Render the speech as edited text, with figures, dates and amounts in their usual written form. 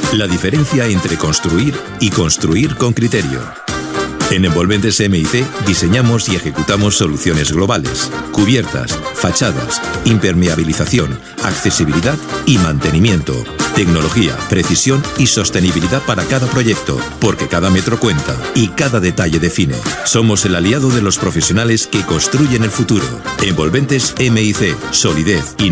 La diferencia entre construir y construir con criterio. En Envolventes MIC diseñamos y ejecutamos soluciones globales, cubiertas, fachadas, impermeabilización, accesibilidad y mantenimiento. Tecnología, precisión y sostenibilidad para cada proyecto, porque cada metro cuenta y cada detalle define. Somos el aliado de los profesionales que construyen el futuro. Envolventes MIC, solidez y